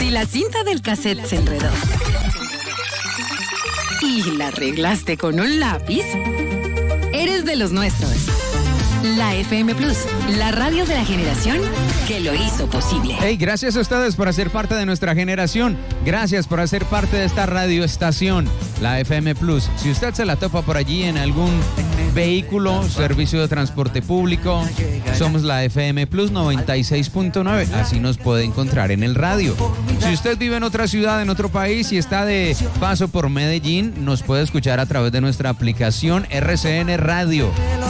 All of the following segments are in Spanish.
Si la cinta del cassette se enredó y la arreglaste con un lápiz, eres de los nuestros. La FM Plus, la radio de la generación que lo hizo posible. Hey, gracias a ustedes por hacer parte de nuestra generación. Gracias por hacer parte de esta radioestación, la FM Plus. Si usted se la topa por allí en algún vehículo, servicio de transporte público, somos la FM Plus 96.9. Así nos puede encontrar en el radio. Si usted vive en otra ciudad, en otro país y está de paso por Medellín, nos puede escuchar a través de nuestra aplicación RCN Radio.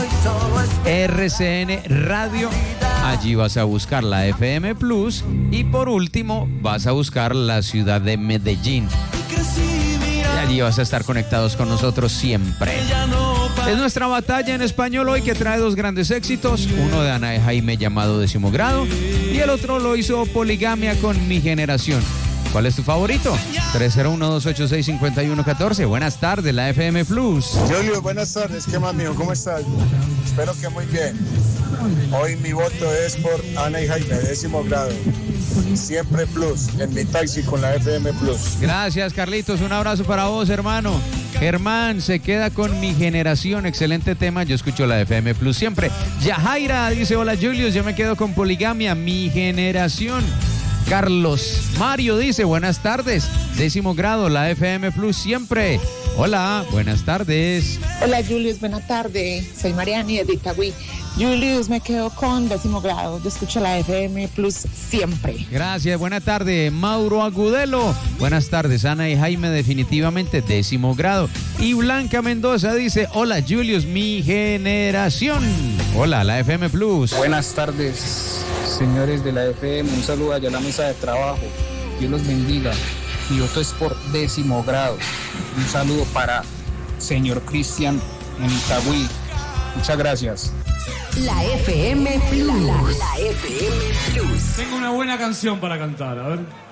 RCN Radio. Allí vas a buscar la FM Plus y por último vas a buscar la ciudad de Medellín. Y allí vas a estar conectados con nosotros siempre. Es nuestra batalla en español hoy que trae dos grandes éxitos. Uno de Ana y Jaime llamado Décimo Grado y el otro lo hizo Poligamia con Mi Generación. ¿Cuál es tu favorito? 301-286-5114. Buenas tardes, la FM Plus. Julio, buenas tardes. ¿Qué más, mijo? ¿Cómo estás? Espero que muy bien. Hoy mi voto es por Ana y Jaime, Décimo Grado. Siempre Plus, en mi taxi con la FM Plus. Gracias, Carlitos. Un abrazo para vos, hermano. Germán se queda con Mi Generación. Excelente tema. Yo escucho la FM Plus siempre. Yajaira dice: hola, Julius. Yo me quedo con Poligamia, Mi Generación. Carlos Mario dice: buenas tardes, Décimo Grado, la FM Plus siempre. Hola, buenas tardes. Hola, Julius, buenas tardes. Soy Mariani de Itagüí. Julius, me quedo con Décimo Grado. Yo escucho la FM Plus siempre. Gracias, buenas tardes. Mauro Agudelo. Buenas tardes, Ana y Jaime, definitivamente Décimo Grado. Y Blanca Mendoza dice: hola, Julius, Mi Generación. Hola, la FM Plus. Buenas tardes, señores de la FM. Un saludo allá a la mesa de trabajo. Dios los bendiga. Mi voto es por Décimo Grado. Un saludo para señor Cristian en Itagüí. Muchas gracias. La FM Plus. La FM Plus. Tengo una buena canción para cantar, a ver.